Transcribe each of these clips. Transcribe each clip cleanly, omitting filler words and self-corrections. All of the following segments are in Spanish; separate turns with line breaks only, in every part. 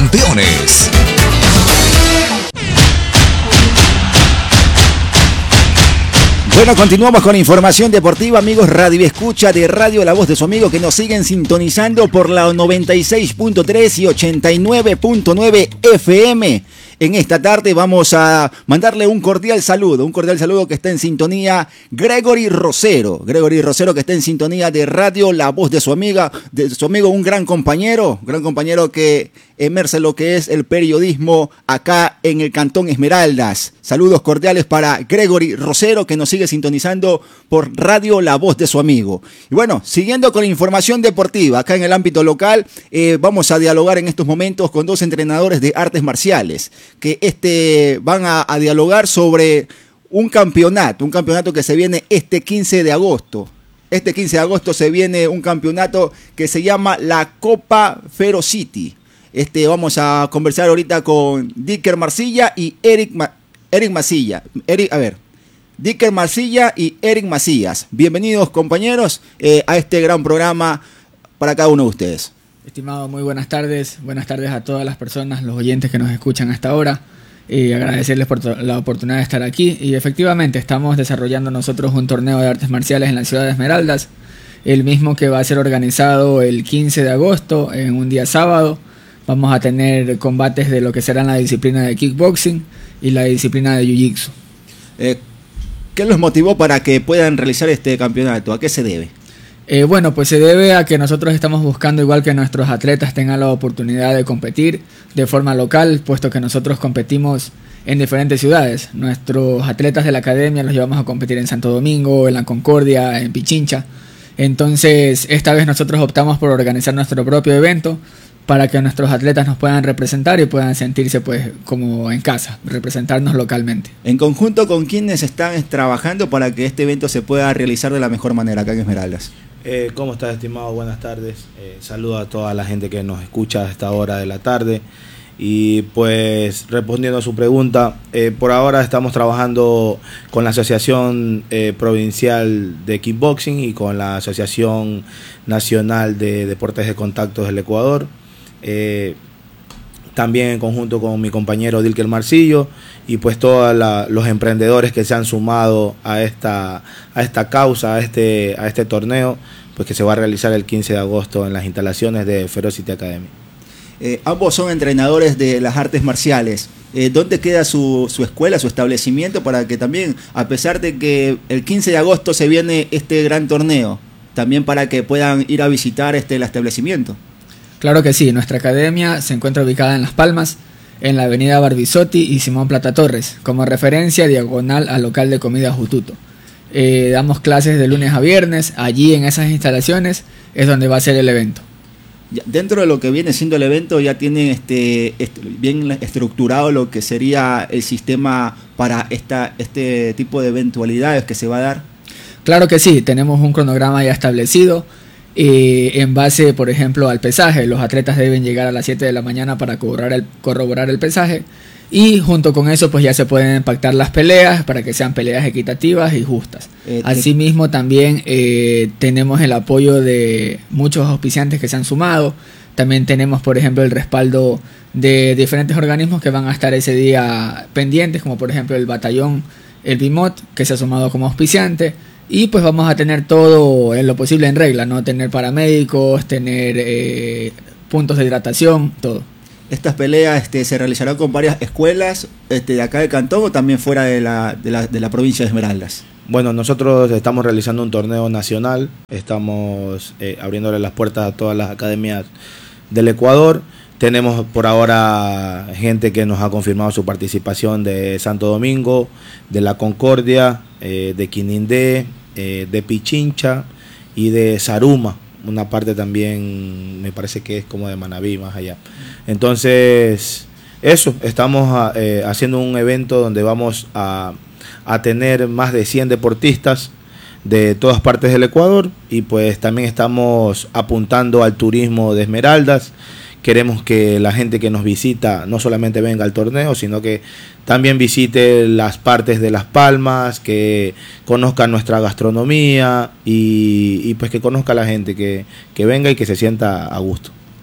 Campeones.
Bueno, continuamos con información deportiva, amigos Radio Escucha de Radio La Voz de su Amigo, que nos siguen sintonizando por la 96.3 y 89.9 FM. En esta tarde vamos a mandarle un cordial saludo que está en sintonía Gregory Rosero que está en sintonía de Radio La Voz de su amigo, un gran compañero que emerge lo que es el periodismo acá en el Cantón Esmeraldas. Saludos cordiales para Gregory Rosero, que nos sigue sintonizando por Radio La Voz de su Amigo. Y bueno, siguiendo con la información deportiva acá en el ámbito local, vamos a dialogar en estos momentos con dos entrenadores de artes marciales que van a dialogar sobre un campeonato que se viene este 15 de agosto. Este 15 de agosto se viene un campeonato que se llama la Copa Ferocity. Vamos a conversar ahorita con Dicker Marcilla y Eric Masilla. Dicker Marcilla y Eric Macías. Bienvenidos, compañeros, a este gran programa para cada uno de ustedes.
Estimado, muy buenas tardes. Buenas tardes a todas las personas, los oyentes que nos escuchan hasta ahora. Agradecerles por la oportunidad de estar aquí. Y efectivamente estamos desarrollando nosotros un torneo de artes marciales en la ciudad de Esmeraldas, el mismo que va a ser organizado el 15 de agosto, en un día sábado. Vamos a tener combates de lo que serán la disciplina de kickboxing y la disciplina de jiu-jitsu.
¿Qué los motivó para que puedan realizar este campeonato? ¿A qué se debe?
Bueno, pues se debe a que nosotros estamos buscando, igual que nuestros atletas tengan la oportunidad de competir de forma local, puesto que nosotros competimos en diferentes ciudades. Nuestros atletas de la academia los llevamos a competir en Santo Domingo, en La Concordia, en Pichincha. Entonces, esta vez nosotros optamos por organizar nuestro propio evento para que nuestros atletas nos puedan representar y puedan sentirse pues como en casa, representarnos localmente.
En conjunto, ¿con quiénes están trabajando para que este evento se pueda realizar de la mejor manera acá en Esmeraldas?
¿Cómo estás, estimado? Buenas tardes. Saludo a toda la gente que nos escucha a esta hora de la tarde. Y pues respondiendo a su pregunta, por ahora estamos trabajando con la Asociación Provincial de Kickboxing y con la Asociación Nacional de Deportes de Contacto del Ecuador. También en conjunto con mi compañero Dilker Marcillo y pues todos los emprendedores que se han sumado a esta causa, a este torneo, pues que se va a realizar el 15 de agosto en las instalaciones de Ferocity Academy.
Ambos son entrenadores de las artes marciales. ¿Dónde queda su escuela, su establecimiento, para que también, a pesar de que el 15 de agosto se viene este gran torneo, también para que puedan ir a visitar el establecimiento?
Claro que sí, nuestra academia se encuentra ubicada en Las Palmas, en la avenida Barbisotti y Simón Plata Torres, como referencia diagonal al local de comida Jututo. Damos clases de lunes a viernes, allí en esas instalaciones es donde va a ser el evento.
Dentro de lo que viene siendo el evento ya tienen bien estructurado lo que sería el sistema para este tipo de eventualidades que se va a dar.
Claro que sí, tenemos un cronograma ya establecido. En base, por ejemplo, al pesaje, los atletas deben llegar a las 7 de la mañana para corroborar el pesaje, y junto con eso pues ya se pueden pactar las peleas para que sean peleas equitativas y justas. Asimismo también tenemos el apoyo de muchos auspiciantes que se han sumado. También tenemos, por ejemplo, el respaldo de diferentes organismos que van a estar ese día pendientes, como por ejemplo el batallón El Bimot, que se ha sumado como auspiciante. Y pues vamos a tener todo en lo posible en regla, ¿no? Tener paramédicos, tener puntos de hidratación, todo.
¿Estas peleas se realizarán con varias escuelas de acá del cantón o también fuera de la provincia de Esmeraldas?
Bueno, nosotros estamos realizando un torneo nacional, estamos abriéndole las puertas a todas las academias del Ecuador. Tenemos por ahora gente que nos ha confirmado su participación de Santo Domingo, de La Concordia, de Quinindé, de Pichincha y de Zaruma. Una parte también me parece que es como de Manabí, más allá. Entonces, eso, estamos haciendo un evento donde vamos a tener más de 100 deportistas de todas partes del Ecuador, y pues también estamos apuntando al turismo de Esmeraldas. Queremos que la gente que nos visita no solamente venga al torneo, sino que también visite las partes de Las Palmas, que conozca nuestra gastronomía y pues que conozca a la gente, que venga y que se sienta a gusto.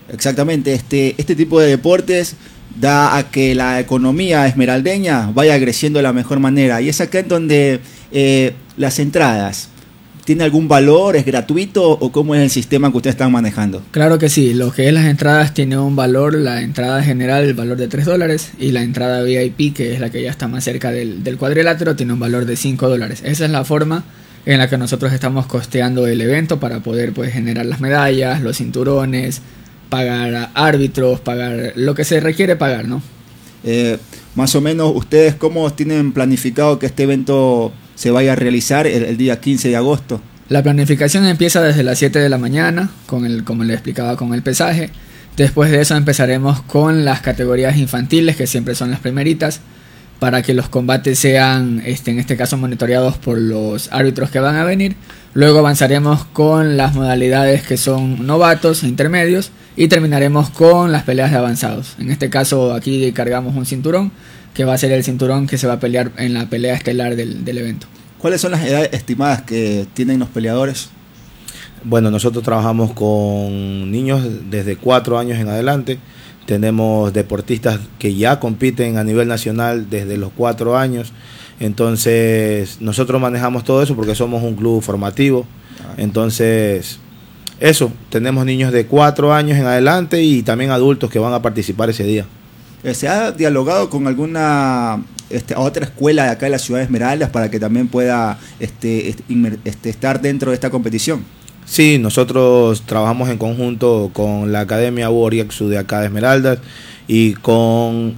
Exactamente, este tipo de deportes da a que la economía esmeraldeña vaya creciendo de la mejor manera. Y es acá en donde las entradas, ¿tiene algún valor? ¿Es gratuito? ¿O cómo es el sistema que ustedes están manejando?
Claro que sí, lo que es las entradas tiene un valor, la entrada general, el valor de $3, y la entrada VIP, que es la que ya está más cerca del cuadrilátero, tiene un valor de $5. Esa es la forma en la que nosotros estamos costeando el evento para poder pues generar las medallas, los cinturones, pagar a árbitros, pagar lo que se requiere pagar, ¿no?
Más o menos, ¿ustedes cómo tienen planificado que este evento se vaya a realizar el día 15 de agosto?
La planificación empieza desde las 7 de la mañana, como le explicaba, con el pesaje. Después de eso empezaremos con las categorías infantiles, que siempre son las primeritas, para que los combates sean, en este caso, monitoreados por los árbitros que van a venir. Luego avanzaremos con las modalidades que son novatos, intermedios, y terminaremos con las peleas de avanzados. En este caso, aquí cargamos un cinturón, que va a ser el cinturón que se va a pelear en la pelea estelar del evento.
¿Cuáles son las edades estimadas que tienen los peleadores?
Bueno, nosotros trabajamos con niños desde 4 años en adelante. Tenemos deportistas que ya compiten a nivel nacional desde los 4 años. Entonces, nosotros manejamos todo eso porque somos un club formativo. Entonces, eso, tenemos niños de 4 años en adelante y también adultos que van a participar ese día.
¿Se ha dialogado con alguna otra escuela de acá de la ciudad de Esmeraldas para que también pueda estar dentro de esta competición?
Sí, nosotros trabajamos en conjunto con la Academia Warriors de acá de Esmeraldas y con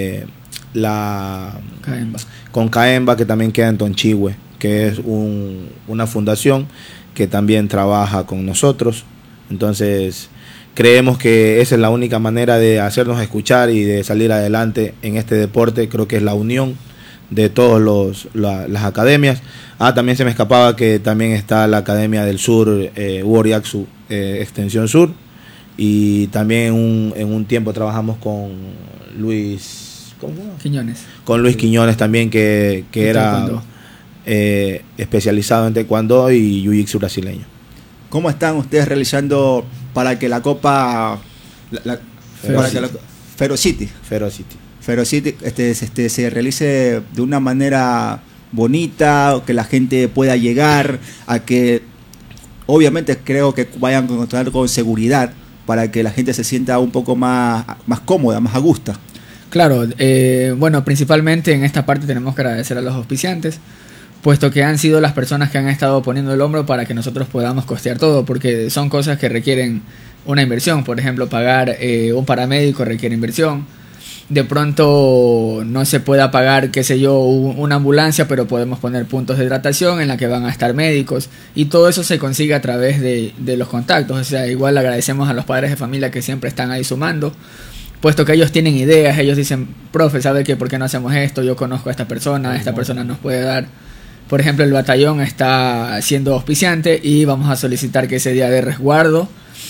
Caemba, que también queda en Tonchihue, que es una fundación que también trabaja con nosotros. Entonces, creemos que esa es la única manera de hacernos escuchar y de salir adelante en este deporte. Creo que es la unión de todas las academias. También se me escapaba que también está la Academia del Sur, Warriors Extensión Sur, y también en un tiempo trabajamos con Luis
Quiñones.
Con Luis Quiñones también, que era especializado en taekwondo y jiu-jitsu brasileño.
¿Cómo están ustedes realizando para que la Copa Ferocity se realice de una manera bonita, que la gente pueda llegar, a que obviamente creo que vayan a contar con seguridad para que la gente se sienta un poco más cómoda, más a gusto?
Claro, bueno, principalmente en esta parte tenemos que agradecer a los auspiciantes, puesto que han sido las personas que han estado poniendo el hombro para que nosotros podamos costear todo, porque son cosas que requieren una inversión. Por ejemplo, pagar un paramédico requiere inversión. De pronto no se pueda pagar, qué sé yo, una ambulancia, pero podemos poner puntos de hidratación en la que van a estar médicos, y todo eso se consigue a través de los contactos. O sea, igual agradecemos a los padres de familia que siempre están ahí sumando, puesto que ellos tienen ideas. Ellos dicen, profe, ¿sabe qué? ¿Por qué no hacemos esto? Yo conozco a esta persona nos puede dar. Por ejemplo, el batallón está siendo auspiciante y vamos a solicitar que ese día de resguardo,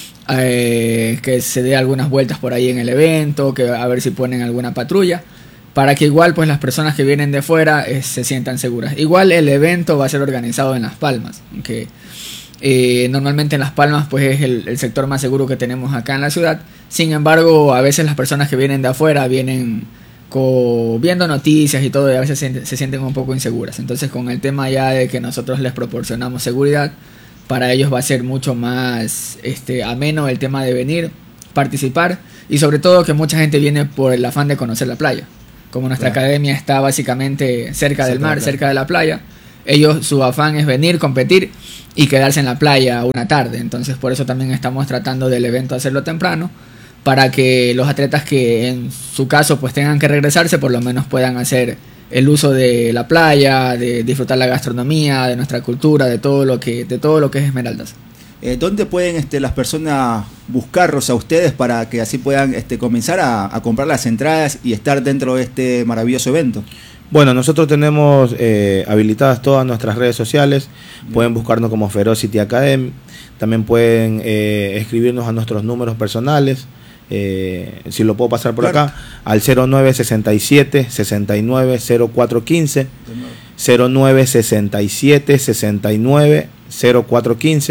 que se dé algunas vueltas por ahí en el evento, que a ver si ponen alguna patrulla, para que igual pues las personas que vienen de fuera se sientan seguras. Igual el evento va a ser organizado en Las Palmas, que normalmente en Las Palmas pues es el sector más seguro que tenemos acá en la ciudad. Sin embargo, a veces las personas que vienen de afuera vienen viendo noticias y todo, y a veces se sienten un poco inseguras. Entonces, con el tema ya de que nosotros les proporcionamos seguridad, para ellos va a ser mucho más ameno el tema de venir, participar, y sobre todo que mucha gente viene por el afán de conocer la playa. Como nuestra academia está básicamente cerca del mar, cerca de la playa, ellos, su afán es venir, competir y quedarse en la playa una tarde. Entonces, por eso también estamos tratando del evento hacerlo temprano, para que los atletas que en su caso pues tengan que regresarse, por lo menos puedan hacer el uso de la playa, de disfrutar la gastronomía, de nuestra cultura, de todo lo que es Esmeraldas.
¿Dónde pueden las personas buscarlos a ustedes para que así puedan comenzar a comprar las entradas y estar dentro de este maravilloso evento?
Bueno, nosotros tenemos habilitadas todas nuestras redes sociales. Pueden buscarnos como Ferocity Academy. También pueden escribirnos a nuestros números personales. Si lo puedo pasar por acá, al 0967 69 0415, 0967 69 0415.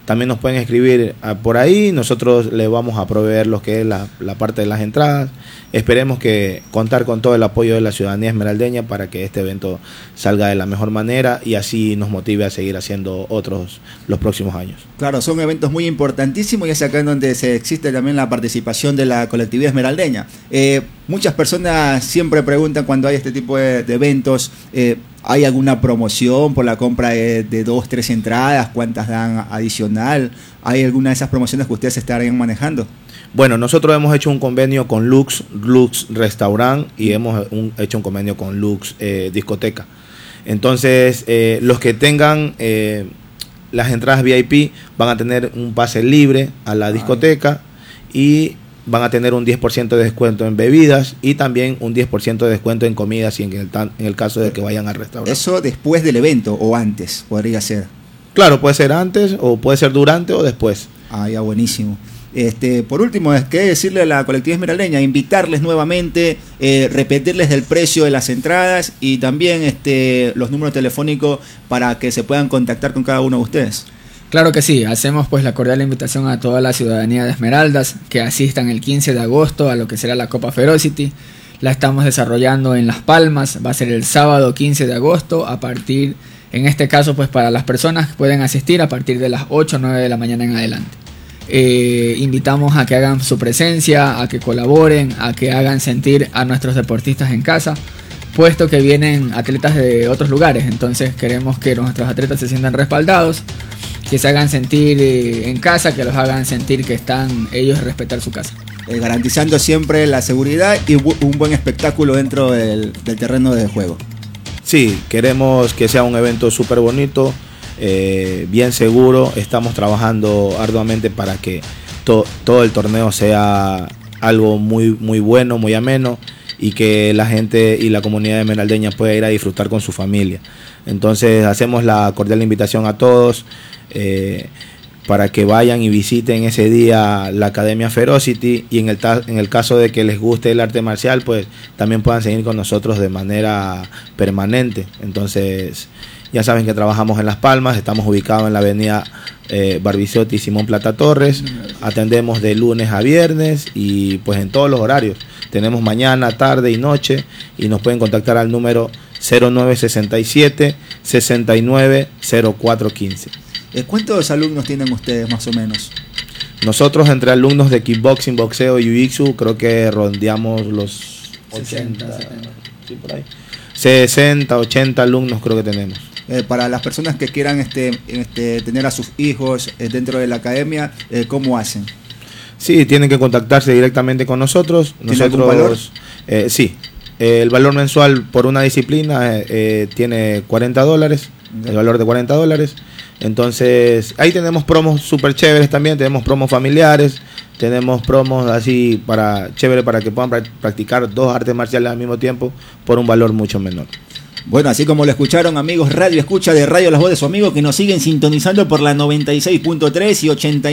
también nos pueden escribir por ahí. Nosotros les vamos a proveer lo que es la parte de las entradas. Esperemos que contar con todo el apoyo de la ciudadanía esmeraldeña para que este evento salga de la mejor manera y así nos motive a seguir haciendo otros los próximos años.
Claro, son eventos muy importantísimos y es acá en donde existe también la participación de la colectividad esmeraldeña. Muchas personas siempre preguntan cuando hay este tipo de eventos, ¿hay alguna promoción por la compra de 2, 3 entradas? ¿Cuántas dan adicional? ¿Hay alguna de esas promociones que ustedes estarían manejando?
Bueno, nosotros hemos hecho un convenio con Lux Restaurant y hemos hecho un convenio con Lux Discoteca. Entonces, los que tengan las entradas VIP van a tener un pase libre a la discoteca y van a tener un 10% de descuento en bebidas y también un 10% de descuento en comidas y en el caso de que vayan al restaurante.
¿Eso después del evento o antes podría ser?
Claro, puede ser antes o puede ser durante o después.
Ah, ya, buenísimo. Por último, es que decirle a la colectividad esmeraldeña, invitarles nuevamente, repetirles el precio de las entradas y también los números telefónicos para que se puedan contactar con cada uno de ustedes.
Claro que sí, hacemos pues la cordial invitación a toda la ciudadanía de Esmeraldas que asistan el 15 de agosto a lo que será la Copa Ferocity. La estamos desarrollando en Las Palmas, va a ser el sábado 15 de agosto a partir, en este caso pues para las personas que pueden asistir a partir de las 8 o 9 de la mañana en adelante. Invitamos a que hagan su presencia, a que colaboren, a que hagan sentir a nuestros deportistas en casa, puesto que vienen atletas de otros lugares, entonces queremos que nuestros atletas se sientan respaldados, que se hagan sentir en casa, que los hagan sentir que están ellos a respetar su casa.
Garantizando siempre la seguridad y un buen espectáculo dentro del terreno de juego.
Sí, queremos que sea un evento súper bonito, bien seguro. Estamos trabajando arduamente para que todo el torneo sea algo muy, muy bueno, muy ameno y que la gente y la comunidad esmeraldeña pueda ir a disfrutar con su familia. Entonces hacemos la cordial invitación a todos para que vayan y visiten ese día la Academia Ferocity y en el caso de que les guste el arte marcial, pues también puedan seguir con nosotros de manera permanente. Entonces ya saben que trabajamos en Las Palmas, estamos ubicados en la avenida Barbiciotti y Simón Plata Torres, atendemos de lunes a viernes y pues en todos los horarios. Tenemos mañana, tarde y noche y nos pueden contactar al número 0967 69 0415.
¿Cuántos alumnos tienen ustedes más o menos?
Nosotros entre alumnos de kickboxing, boxeo y jiu-jitsu creo que rondeamos los 80, 70. Sí, por ahí. 60, 80 alumnos creo que tenemos.
Para las personas que quieran tener a sus hijos dentro de la academia, ¿cómo hacen?
Sí, tienen que contactarse directamente con nosotros.
¿Tiene algún valor?
Sí, el valor mensual por una disciplina tiene $40, el valor de $40. Entonces, ahí tenemos promos súper chéveres también, tenemos promos familiares, tenemos promos así chévere para que puedan practicar 2 artes marciales al mismo tiempo por un valor mucho menor.
Bueno, así como lo escucharon, amigos, Radio Escucha de Radio Las Voz de su Amigo, que nos siguen sintonizando por la 96.3 y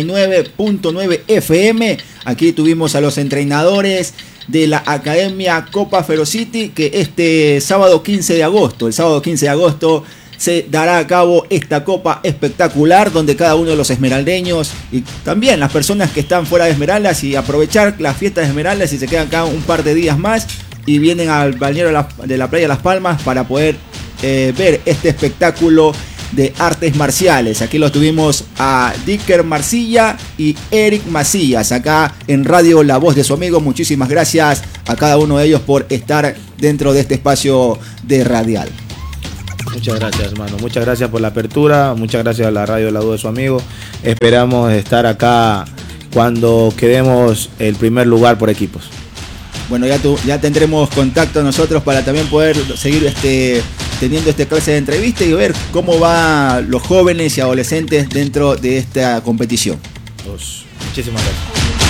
89.9 FM. Aquí tuvimos a los entrenadores de la Academia Copa Ferocity, que el sábado 15 de agosto se dará a cabo esta copa espectacular donde cada uno de los esmeraldeños y también las personas que están fuera de Esmeraldas y aprovechar las fiestas de Esmeraldas y se quedan acá un par de días más y vienen al balneario de la playa de Las Palmas para poder ver este espectáculo de artes marciales. Aquí los tuvimos a Dicker Marcilla y Eric Macías acá en Radio La Voz de su Amigo. Muchísimas gracias a cada uno de ellos por estar dentro de este espacio de radial.
Muchas gracias, hermano. Muchas gracias por la apertura. Muchas gracias a la Radio La Voz de su Amigo. Esperamos estar acá cuando quedemos el primer lugar por equipos.
Bueno, ya tendremos contacto nosotros para también poder seguir teniendo esta clase de entrevista y ver cómo van los jóvenes y adolescentes dentro de esta competición.
Muchísimas gracias.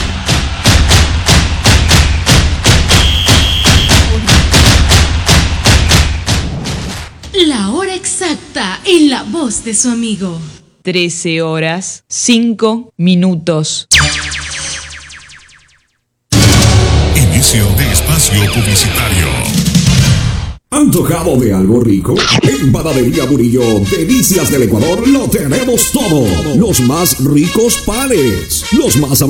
La hora exacta en La Voz de su Amigo.
13:05.
Inicio de espacio publicitario.
¿Antojado de algo rico? En Panadería Murillo, Delicias del Ecuador, lo tenemos todo. Los más ricos panes, los más